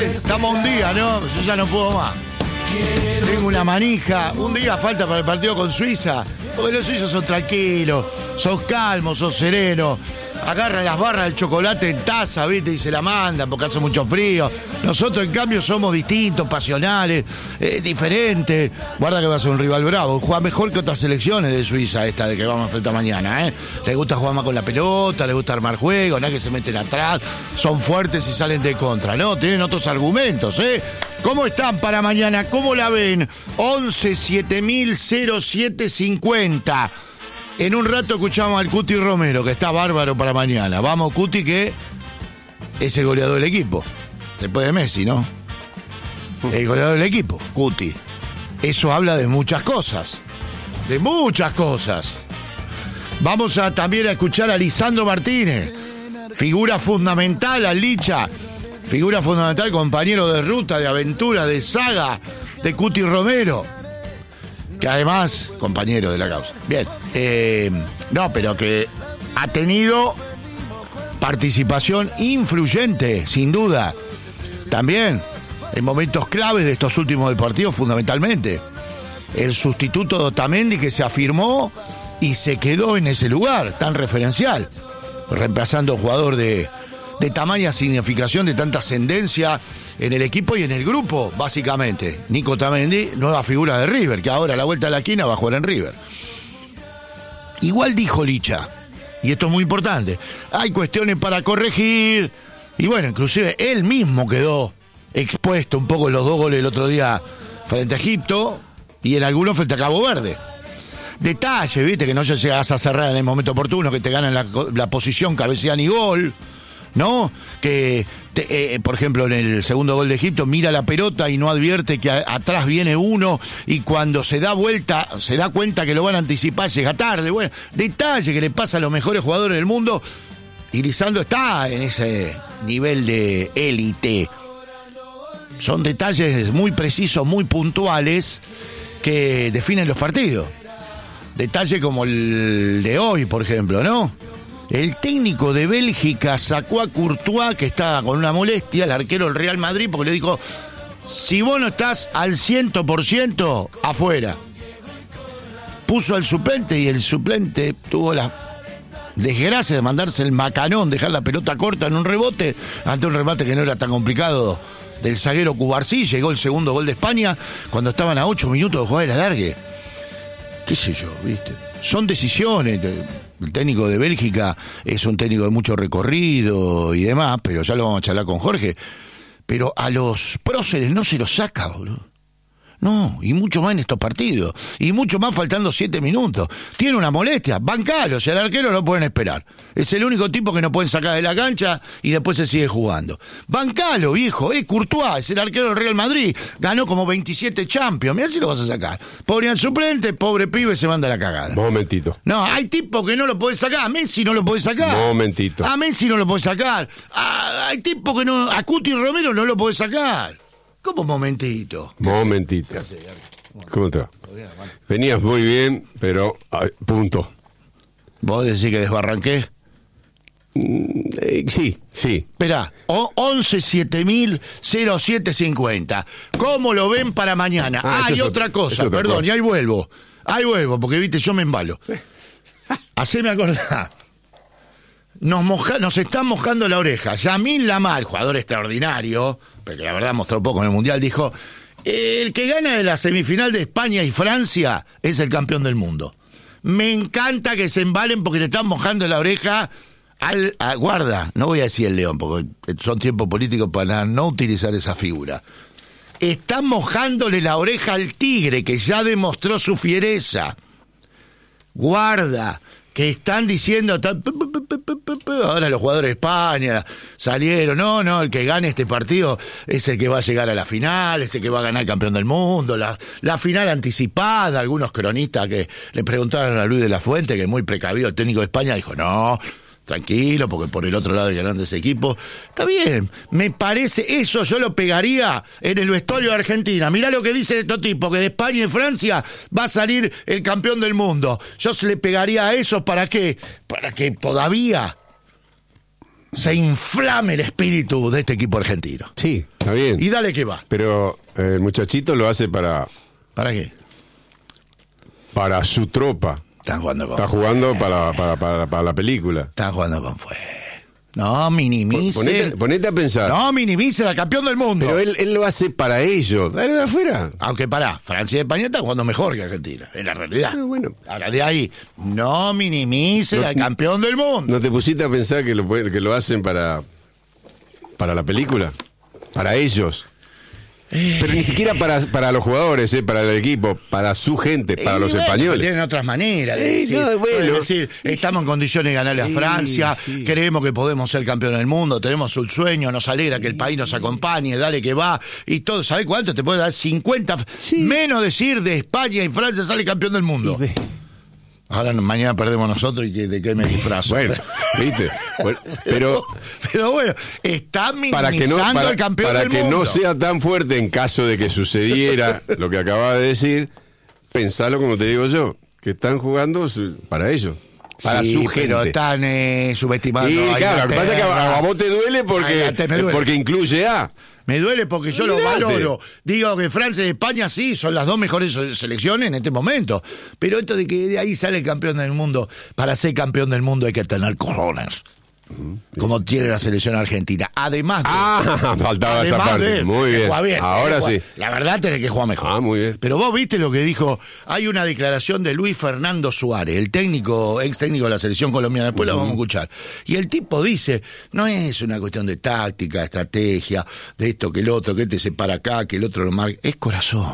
Estamos un día, ¿no? Yo ya no puedo más. Tengo una manija. Un día falta para el partido con Suiza. Porque los suizos son tranquilos, son calmos, son serenos. Agarran las barras del chocolate en taza, ¿viste? Y se la mandan porque hace mucho frío. Nosotros, en cambio, somos distintos, pasionales, diferentes. Guarda que va a ser un rival bravo. Juega mejor que otras selecciones de Suiza, esta de que vamos a enfrentar mañana, ¿eh? Le gusta jugar más con la pelota, le gusta armar juego, nada que se meten atrás. Son fuertes y salen de contra, ¿no? Tienen otros argumentos, ¿eh? ¿Cómo están para mañana? ¿Cómo la ven? 11-7000-0750. En un rato escuchamos al Cuti Romero, que está bárbaro para mañana. Vamos, Cuti, que es el goleador del equipo. Después de Messi, ¿no? El goleador del equipo, Cuti. Eso habla de muchas cosas. De muchas cosas. Vamos también a escuchar a Lisandro Martínez. Figura fundamental, al Licha. Figura fundamental, compañero de ruta, de aventura, de saga, de Cuti Romero. Que además, compañero de la causa. Bien, no, pero que ha tenido participación influyente, sin duda. También, en momentos claves de estos últimos partidos, fundamentalmente. El sustituto de Otamendi que se afirmó y se quedó en ese lugar tan referencial, reemplazando a un jugador de tamaña significación, de tanta ascendencia en el equipo y en el grupo, básicamente. Nico Otamendi, nueva figura de River, que ahora a la vuelta de la esquina va a jugar en River. Igual dijo Licha, y esto es muy importante, hay cuestiones para corregir, y bueno, inclusive él mismo quedó expuesto un poco en los 2 goles el otro día frente a Egipto, y en algunos frente a Cabo Verde. Detalle, viste, que no llegas a cerrar en el momento oportuno, que te ganan la posición, cabecean y gol, ¿no? Que, por ejemplo, en el segundo gol de Egipto, mira la pelota y no advierte que atrás viene uno, y cuando se da vuelta, se da cuenta que lo van a anticipar, llega tarde. Bueno, detalle que le pasa a los mejores jugadores del mundo, y Lisandro está en ese nivel de élite. Son detalles muy precisos, muy puntuales, que definen los partidos. Detalle como el de hoy, por ejemplo, ¿no? El técnico de Bélgica sacó a Courtois, que estaba con una molestia, el arquero del Real Madrid, porque le dijo: si vos no estás al 100%, afuera. Puso al suplente, y el suplente tuvo la desgracia de mandarse el macanón, dejar la pelota corta en un rebote, ante un remate que no era tan complicado del zaguero Cubarsí. Llegó el segundo gol de España cuando estaban a 8 minutos de jugar el alargue. Qué sé yo, ¿viste? Son decisiones. El técnico de Bélgica es un técnico de mucho recorrido y demás, pero ya lo vamos a charlar con Jorge. Pero a los próceres no se los saca, boludo. No, y mucho más en estos partidos. Y mucho más faltando 7 minutos. Tiene una molestia, bancalo, si al arquero lo pueden esperar. Es el único tipo que no pueden sacar de la cancha y después se sigue jugando. Bancalo, viejo, Courtois, es el arquero del Real Madrid. Ganó como 27 Champions, mirá si lo vas a sacar. Pobre al suplente, pobre pibe, se manda la cagada. Momentito. No, hay tipos que no lo podés sacar. A Messi no lo podés sacar. Momentito. A Messi no lo podés sacar. Hay tipos que no... A Cuti Romero no lo podés sacar. ¿Cómo momentito? Momentito. ¿Cómo te va? Venías muy bien, pero punto. ¿Vos decís que desbarranqué? Sí. Esperá, 11-7000-0750. ¿Cómo lo ven para mañana? Hay otra cosa, perdón, y ahí vuelvo, porque viste, yo me embalo. Haceme acordar. Nos están mojando la oreja. Yamil Lamal, jugador extraordinario, porque la verdad mostró poco en el Mundial, dijo: el que gana de la semifinal de España y Francia es el campeón del mundo. Me encanta que se embalen porque le están mojando la oreja guarda, no voy a decir el león, porque son tiempos políticos para no utilizar esa figura. Están mojándole la oreja al tigre, que ya demostró su fiereza. Guarda, que están diciendo... Ahora los jugadores de España salieron, no, el que gane este partido es el que va a llegar a la final, es el que va a ganar el campeón del mundo, la final anticipada. Algunos cronistas que le preguntaron a Luis de la Fuente, que es muy precavido, el técnico de España, dijo: no, tranquilo, porque por el otro lado hay grandes equipos. Está bien, me parece, eso yo lo pegaría en el vestuario de Argentina. Mirá lo que dice estos tipos, que de España y Francia va a salir el campeón del mundo. Yo le pegaría a eso, ¿para qué? Para que todavía se inflame el espíritu de este equipo argentino. Sí, está bien. Y dale que va. Pero el muchachito lo hace para qué? Para su tropa. Está jugando para la película. Está jugando con fuego. No, minimice. Ponete a pensar. No, minimice al campeón del mundo. Pero él lo hace para ellos. Dale de afuera. Aunque Francia y España están jugando mejor que Argentina, en la realidad. Bueno. Ahora de ahí, no minimice al campeón del mundo. ¿No te pusiste a pensar que lo hacen para la película? Para ellos. Pero ni siquiera para los jugadores, para el equipo, para su gente, para los españoles. Tienen otras maneras de decir. Pueden decir, estamos en condiciones de ganarle a Francia, creemos que podemos ser campeones del mundo, tenemos un sueño, nos alegra que el país nos acompañe, dale que va, y todo. ¿Sabes cuánto? Te puede dar 50, menos decir de España y Francia sale campeón del mundo. Ahora mañana perdemos nosotros y de qué me disfrazo. Bueno, ¿viste? Pero bueno, está minimizando al campeón del mundo. Para que no sea tan fuerte en caso de que sucediera lo que acabas de decir, pensalo como te digo yo, que están jugando para ellos. Para su gente. Pero están subestimando. Y claro, lo que pasa es que a vos te duele porque incluye a... Me duele porque yo lo valoro. Digo que Francia y España sí son las dos mejores selecciones en este momento. Pero esto de que de ahí sale el campeón del mundo, para ser campeón del mundo hay que tener cojones. Como tiene la selección argentina. Además de... faltaba esa parte. Muy bien. Ahora sí. La verdad tenés que jugar mejor. Muy bien. Pero vos viste lo que dijo. Hay una declaración de Luis Fernando Suárez, el ex técnico de la selección colombiana. Después la vamos a escuchar. Y el tipo dice, no es una cuestión de táctica, estrategia, de esto que el otro, que este se para acá, que el otro lo marca. Es corazón.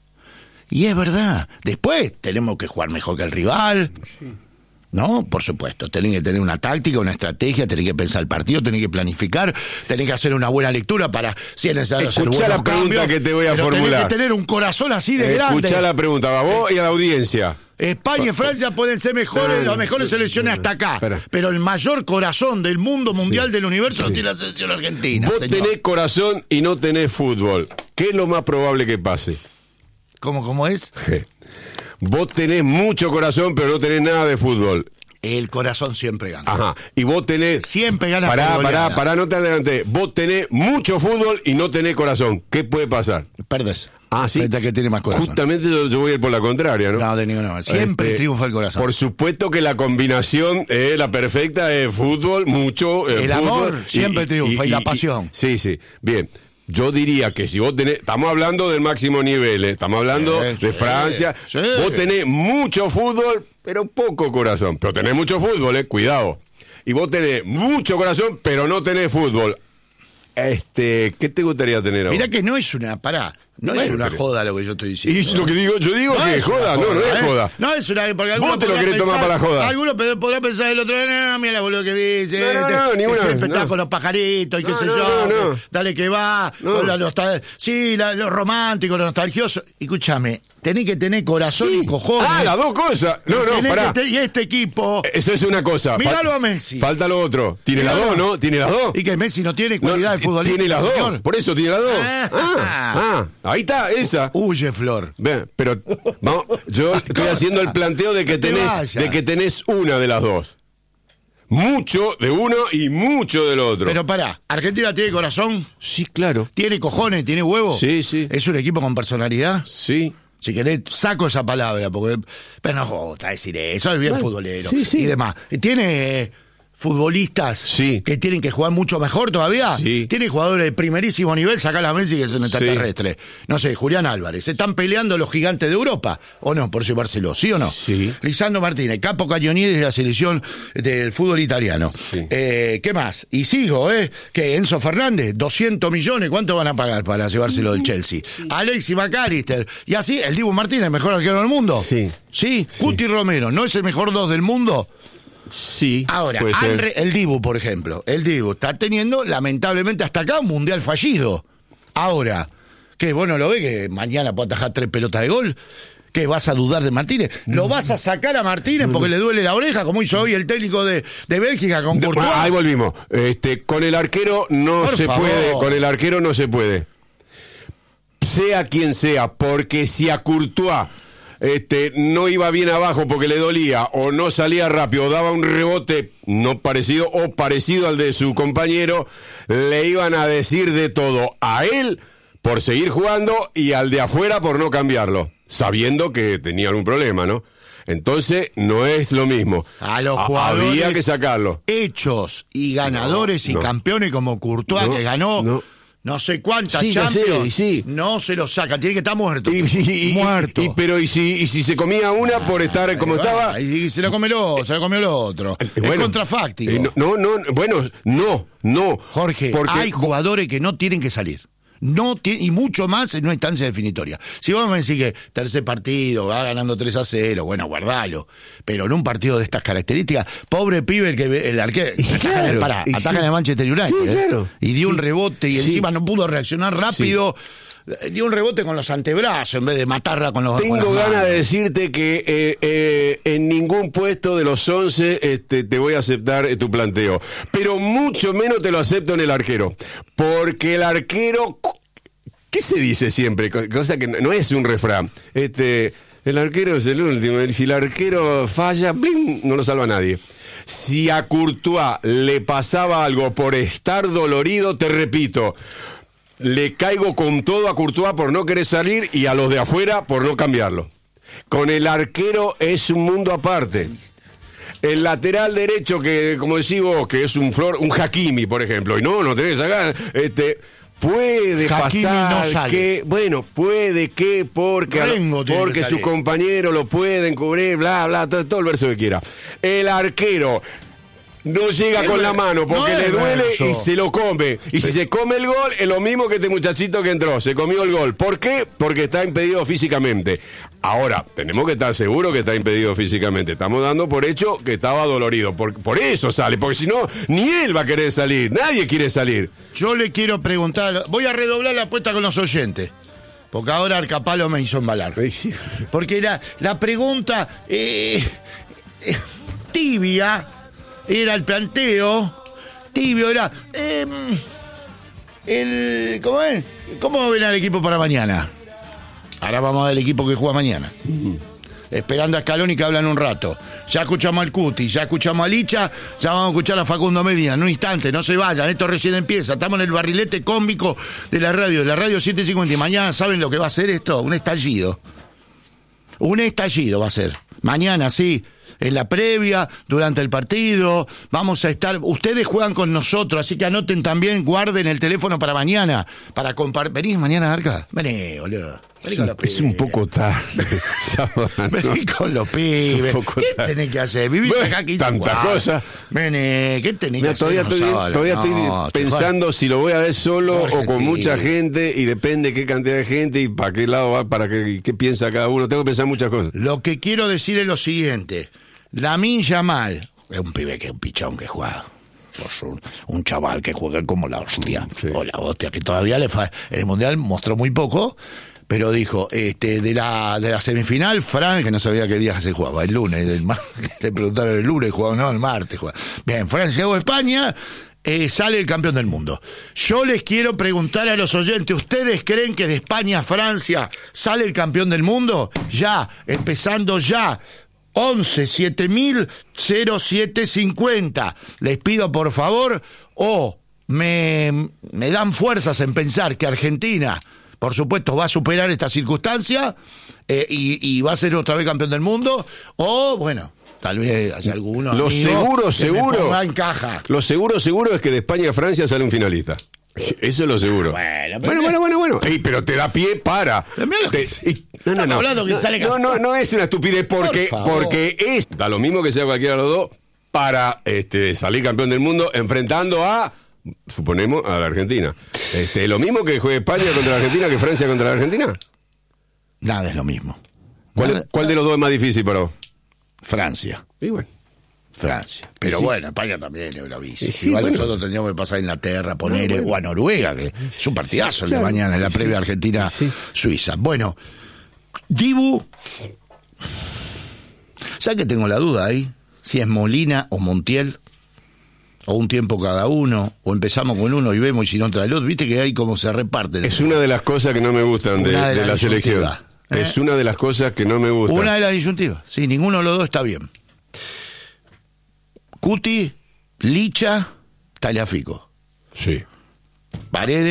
Y es verdad. Después tenemos que jugar mejor que el rival. Sí. No, por supuesto, tenés que tener una táctica, una estrategia, tenés que pensar el partido, tenés que planificar, tenés que hacer una buena lectura para si es necesario hacer buenos la pregunta cambios, que te voy a formular. Tenés que tener un corazón así de grande. Escuchá la pregunta, a vos y a la audiencia. España y Francia pueden ser las mejores selecciones hasta acá, pero el mayor corazón del mundo mundial del universo lo tiene la selección argentina. Vos tenés corazón y no tenés fútbol. ¿Qué es lo más probable que pase? ¿Cómo es? Vos tenés mucho corazón, pero no tenés nada de fútbol. El corazón siempre gana. Ajá. Y vos tenés... Siempre gana. Pará, no te adelantes. Vos tenés mucho fútbol y no tenés corazón. ¿Qué puede pasar? Perdés. ¿Sí? Frente a que tiene más corazón. Justamente yo voy a ir por la contraria, ¿no? No, de ninguna manera. Siempre triunfa el corazón. Por supuesto que la combinación la perfecta es fútbol, mucho... el fútbol, amor siempre triunfa y la pasión. Sí. Bien. Yo diría que si vos tenés... Estamos hablando del máximo nivel, estamos hablando de Francia. Sí. Vos tenés mucho fútbol, pero poco corazón. Pero tenés mucho fútbol, cuidado. Y vos tenés mucho corazón, pero no tenés fútbol. ¿Qué te gustaría tener ahora? Mirá que no es una... No es una joda lo que yo estoy diciendo. Y lo que yo digo que es joda, no es joda. No es una... Porque vos te lo querés tomar para la joda. Algunos podrán pensar el otro, no, mira la boludo que dice. Ninguna. Siempre está con los pajaritos y qué sé yo. Dale que va. Con lo romántico, lo nostalgioso. Escúchame. Tenés que tener corazón y cojones. Las dos cosas. No, pará. Y este equipo... Eso es una cosa. Míralo a Messi. Falta lo otro. Tiene las dos, ¿no? Tiene las dos. Y que Messi no tiene cualidad de futbolista. Tiene las dos. Por eso tiene las dos. Ahí está, esa. Huye, Flor. Bien, pero yo estoy haciendo el planteo de que tenés una de las dos. Mucho de uno y mucho del otro. Pero pará, ¿Argentina tiene corazón? Sí, claro. ¿Tiene cojones? ¿Tiene huevos? Sí. ¿Es un equipo con personalidad? Sí. Si querés, saco esa palabra, pero no gusta decir eso, es bien futbolero y demás. ¿Tiene futbolistas que tienen que jugar mucho mejor todavía? Sí. ¿Tiene jugadores de primerísimo nivel? Sacá a Messi, que es un extraterrestre. No sé, Julián Álvarez. ¿Se están peleando los gigantes de Europa? ¿O no? Por llevárselo, ¿sí o no? Sí. Lisandro Martínez, capo cañonieri de la selección del fútbol italiano. Sí. ¿Qué más? Y sigo, que Enzo Fernández, 200 millones, ¿cuánto van a pagar para llevárselo del Chelsea? Alexis McAllister. Y así, el Dibu Martínez, mejor arquero del mundo. Sí. Cuti Romero, ¿no es el mejor 2 del mundo? Sí. Ahora, el Dibu, por ejemplo. El Dibu está teniendo, lamentablemente, hasta acá un mundial fallido. Ahora, que vos no lo ves que mañana puede atajar 3 pelotas de gol. ¿Qué, vas a dudar de Martínez? ¿Lo vas a sacar a Martínez porque le duele la oreja, como hizo hoy el técnico de Bélgica con Courtois? Ahí volvimos. Con el arquero no se puede. Con el arquero no se puede. Sea quien sea, porque si a Courtois no iba bien abajo porque le dolía, o no salía rápido, o daba un rebote no parecido o parecido al de su compañero, le iban a decir de todo a él por seguir jugando y al de afuera por no cambiarlo, sabiendo que tenía algún problema, ¿no? Entonces, no es lo mismo. A los jugadores había que sacarlo. Hechos y ganadores y campeones como Courtois, que ganó no sé cuántas Champions, no se lo saca, tiene que estar muerto. Muerto. ¿Y si se comía una por estar como estaba? Y se lo comió el otro. Es contrafáctico. No. Jorge, porque hay jugadores que no tienen que salir. Y mucho más en una instancia definitoria. Si vos me decís que tercer partido, va ganando 3-0, bueno, guardalo. Pero en un partido de estas características, pobre pibe el arquero. Ataca en el Manchester United. Sí, claro. Y dio un rebote y encima no pudo reaccionar rápido. Sí. Dio un rebote con los antebrazos en vez de matarla con los Tengo ganas de decirte que en ningún puesto de los 11 te voy a aceptar tu planteo. Pero mucho menos te lo acepto en el arquero. Porque el arquero... ¿Qué se dice siempre? Cosa que no es un refrán. El arquero es el último. Si el arquero falla, ¡bling!, no lo salva nadie. Si a Courtois le pasaba algo por estar dolorido, te repito... Le caigo con todo a Courtois por no querer salir y a los de afuera por no cambiarlo. Con el arquero es un mundo aparte. El lateral derecho, que como decís vos, que es un Hakimi, por ejemplo, y no tenés que sacar, puede Hakimi pasar no sale. que, bueno, puede que porque sus compañeros lo pueden cubrir, bla, bla, todo el verso que quiera. El arquero no llega con la mano porque le duele y se lo come. Y si se come el gol, es lo mismo que este muchachito que entró. Se comió el gol. ¿Por qué? Porque está impedido físicamente. Ahora, tenemos que estar seguros que está impedido físicamente. Estamos dando por hecho que estaba dolorido. Por eso sale. Porque si no, ni él va a querer salir. Nadie quiere salir. Yo le quiero preguntar. Voy a redoblar la apuesta con los oyentes. Porque ahora Arcapalo me hizo embalar. Porque la pregunta tibia... Era el planteo, tibio, era... ¿Cómo es? ¿Cómo ven al equipo para mañana? Ahora vamos a ver el equipo que juega mañana. Esperando a Scaloni que hablan un rato. Ya escuchamos al Cuti, ya escuchamos a Licha, ya vamos a escuchar a Facundo Medina. En un instante, no se vayan, esto recién empieza. Estamos en el barrilete cómico de la radio 750. Y mañana, ¿saben lo que va a ser esto? Un estallido. Un estallido va a ser. Mañana, sí. En la previa, durante el partido, vamos a estar... Ustedes juegan con nosotros, así que anoten también, guarden el teléfono para mañana, para compartir... ¿Venís mañana, Arca? Vení, boludo. Vení con los pibes. Es un poco tarde. Vení con los pibes. ¿Qué tenés que hacer? Vivís acá 15 tantas cosas. Vení, ¿qué tenés que hacer? Todavía estoy pensando si lo voy a ver solo o con mucha gente, y depende qué cantidad de gente y para qué lado va, para qué piensa cada uno. Tengo que pensar muchas cosas. Lo que quiero decir es lo siguiente. Lamine Yamal es un pibe que es un pichón que juega. Un chaval que juega como la hostia. Sí. O la hostia, que todavía en el Mundial mostró muy poco, pero dijo, de la semifinal, Francia, que no sabía qué día se jugaba, el lunes, le preguntaron el lunes, jugaba, no, el martes jugaba. Bien, Francia o España, sale el campeón del mundo. Yo les quiero preguntar a los oyentes, ¿ustedes creen que de España a Francia sale el campeón del mundo? Ya, empezando ya. 11-7000-0750. Les pido por favor, me dan fuerzas en pensar que Argentina, por supuesto, va a superar esta circunstancia y va a ser otra vez campeón del mundo, o bueno, tal vez haya alguno. Lo seguro en caja. Lo seguro es que de España a Francia sale un finalista. Eso es lo seguro. Bueno. Ey, pero te da pie para. No es una estupidez porque da lo mismo que sea cualquiera de los dos para salir campeón del mundo enfrentando a, suponemos, a la Argentina. Lo mismo que juegue España contra la Argentina que Francia contra la Argentina. Nada es lo mismo. ¿Cuál de los dos es más difícil para vos? Francia. Y bueno. Francia. Pero bueno, España también es bravísimo. Igual nosotros tendríamos que pasar a Inglaterra, o a Noruega, que es un partidazo el de mañana, en la previa Argentina-Suiza. Bueno, Dibu, ¿sabes que tengo la duda ahí? Si es Molina o Montiel, o un tiempo cada uno, o empezamos con uno y vemos y si no trae el otro. Viste que ahí como se reparten. Es una de las cosas que no me gustan de la selección. Es una de las cosas que no me gusta. Una de las disyuntivas. Sí, ninguno de los dos está bien. Cuti, Licha, Tagliafico. Sí. Paredes.